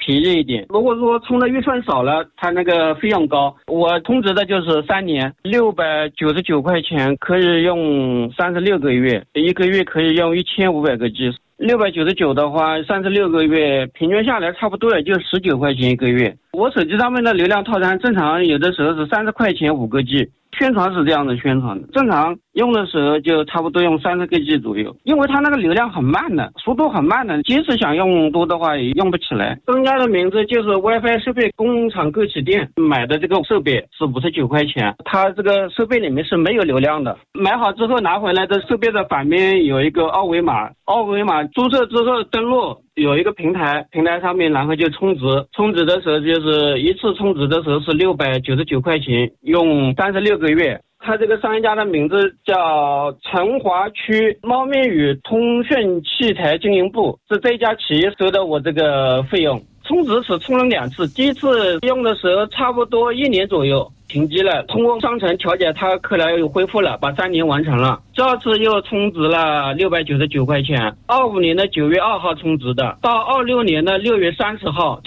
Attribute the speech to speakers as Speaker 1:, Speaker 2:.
Speaker 1: 便宜一点。如果说充的预算少了，它那个费用高。我充值的就是3年，699块钱可以用36个月，一个月可以用1500个 G。699的话，36个月平均下来差不多也就19块钱一个月。我手机上面的流量套餐正常有的时候是30块钱5个 G。宣传是这样的宣传的，正常用的时候就差不多用30个 G 左右，因为它那个流量很慢的，速度很慢的，即使想用多的话也用不起来。商家的名字就是 WiFi 设备工厂购起店买的这个设备是59块钱，它这个设备里面是没有流量的。买好之后拿回来的设备的反面有一个二维码，注册之后登录。有一个平台上面然后就充值的时候就是一次充值的时候是699块钱，用36个月。他这个商家的名字叫成华区猫面语通讯器材经营部，是这家企业收的我这个费用。充值是充了2次，第一次用的时候差不多1年左右停机了，通过商城调解它后来又恢复了，把3年完成了。第二次又充值了699块钱，25年的9月2号充值的，到26年的6月30号